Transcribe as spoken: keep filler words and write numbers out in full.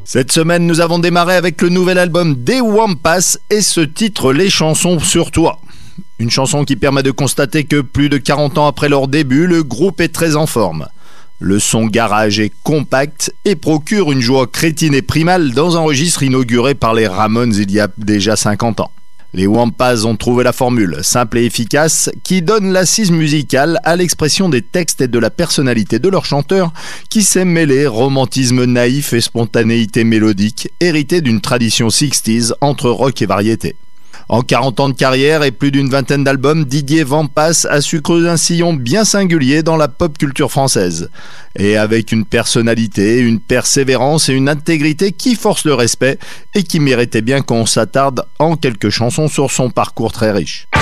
Cette semaine, nous avons démarré avec le nouvel album des Wampas et ce titre « Les chansons sur toi ». Une chanson qui permet de constater que plus de quarante ans après leur début, le groupe est très en forme. Le son garage est compact et procure une joie crétine et primale dans un registre inauguré par les Ramones il y a déjà cinquante ans. Les Wampas ont trouvé la formule, simple et efficace, qui donne l'assise musicale à l'expression des textes et de la personnalité de leur chanteur, qui sait mêler romantisme naïf et spontanéité mélodique, hérité d'une tradition sixties entre rock et variété. En quarante ans de carrière et plus d'une vingtaine d'albums, Didier Wampas a su creuser un sillon bien singulier dans la pop culture française. Et avec une personnalité, une persévérance et une intégrité qui forcent le respect et qui méritait bien qu'on s'attarde en quelques chansons sur son parcours très riche.